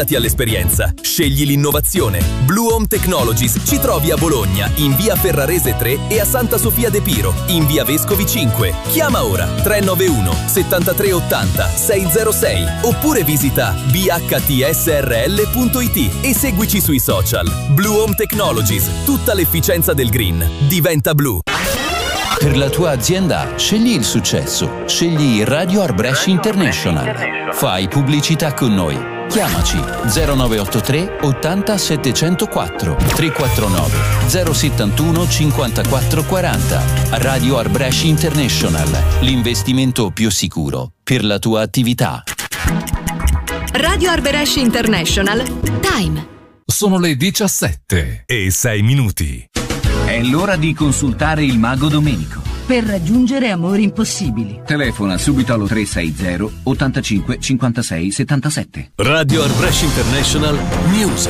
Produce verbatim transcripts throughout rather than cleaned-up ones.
all'esperienza. Scegli l'innovazione. Blue Home Technologies ci trovi a Bologna, in via Ferrarese tre e a Santa Sofia de Piro, in via Vescovi cinque. Chiama ora tre nove uno settantatré ottanta seicentosei oppure visita b h t s r l punto i t e seguici sui social. Blue Home Technologies, tutta l'efficienza del green diventa blu. Per la tua azienda, scegli il successo. Scegli Radio Arbresh International. Fai pubblicità con noi. Chiamaci zero nove otto tre ottanta settecentoquattro tre quattro nove zero settantuno cinquantaquattro quaranta. Radio Arbresh International, l'investimento più sicuro per la tua attività. Radio Arbresh International. Time. Sono le diciassette e sei minuti. È l'ora di consultare il mago Domenico. Per raggiungere amori impossibili. Telefona subito allo tre sei zero ottantacinque cinquantasei settantasette. Radio Arbresh International News.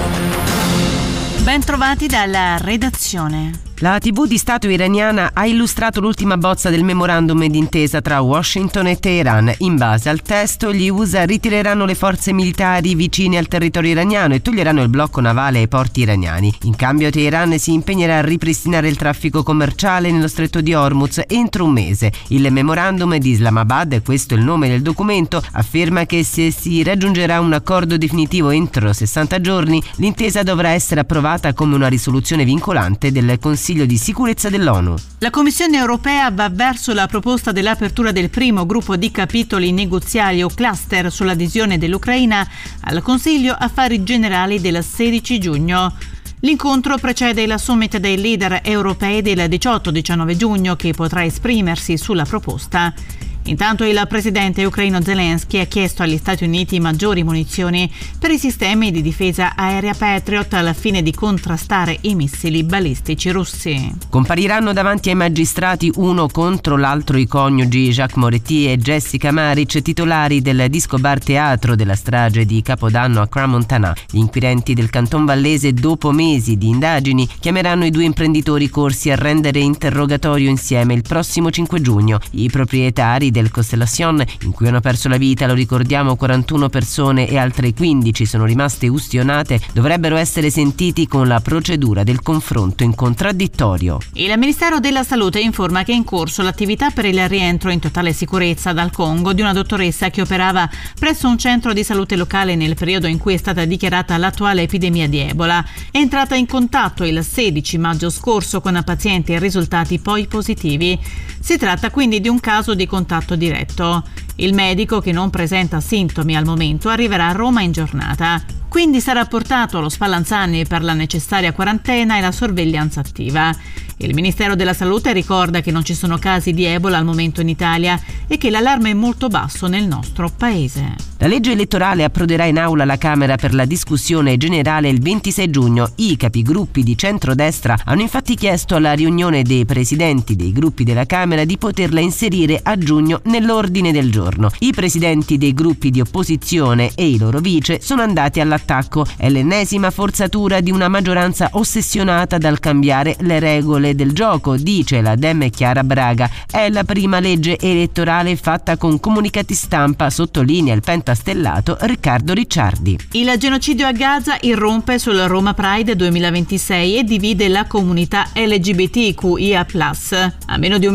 Ben trovati dalla redazione. La tivù di Stato iraniana ha illustrato l'ultima bozza del memorandum d'intesa tra Washington e Teheran. In base al testo, gli U S A ritireranno le forze militari vicine al territorio iraniano e toglieranno il blocco navale ai porti iraniani. In cambio, Teheran si impegnerà a ripristinare il traffico commerciale nello stretto di Hormuz entro un mese. Il memorandum di Islamabad, questo è il nome del documento, afferma che se si raggiungerà un accordo definitivo entro sessanta giorni, l'intesa dovrà essere approvata come una risoluzione vincolante del Consiglio di sicurezza dell'ONU. La Commissione europea va verso la proposta dell'apertura del primo gruppo di capitoli negoziali o cluster sull'adesione dell'Ucraina al Consiglio Affari Generali del sedici giugno. L'incontro precede la summit dei leader europei del diciotto diciannove giugno che potrà esprimersi sulla proposta. Intanto il presidente ucraino Zelensky ha chiesto agli Stati Uniti maggiori munizioni per i sistemi di difesa aerea Patriot al fine di contrastare i missili balistici russi. Compariranno davanti ai magistrati uno contro l'altro i coniugi Jacques Moretti e Jessica Maric, titolari del Disco Bar Teatro della strage di Capodanno a Crans-Montana. Gli inquirenti del Canton Vallese, dopo mesi di indagini, chiameranno i due imprenditori corsi a rendere interrogatorio insieme il prossimo cinque giugno. I proprietari del Constellation, in cui hanno perso la vita, lo ricordiamo, quarantuno persone e altre quindici sono rimaste ustionate, dovrebbero essere sentiti con la procedura del confronto in contraddittorio. Il Ministero della Salute informa che è in corso l'attività per il rientro in totale sicurezza dal Congo di una dottoressa che operava presso un centro di salute locale nel periodo in cui è stata dichiarata l'attuale epidemia di Ebola. È entrata in contatto il sedici maggio scorso con pazienti risultati poi positivi. Si tratta quindi di un caso di contatto diretto. Il medico, che non presenta sintomi al momento, arriverà a Roma in giornata. Quindi sarà portato allo Spallanzani per la necessaria quarantena e la sorveglianza attiva. Il Ministero della Salute ricorda che non ci sono casi di Ebola al momento in Italia e che l'allarme è molto basso nel nostro paese. La legge elettorale approderà in aula alla Camera per la discussione generale il ventisei giugno. I capigruppi di centrodestra hanno infatti chiesto alla riunione dei presidenti dei gruppi della Camera di poterla inserire a giugno nell'ordine del giorno. I presidenti dei gruppi di opposizione e i loro vice sono andati all'attacco. È l'ennesima forzatura di una maggioranza ossessionata dal cambiare le regole del gioco, dice la Dem Chiara Braga. È la prima legge elettorale fatta con comunicati stampa, sottolinea il pentastellato Riccardo Ricciardi. Il genocidio a Gaza irrompe sul Roma Pride duemilaventisei e divide la comunità L G B T Q I A plus. A meno di un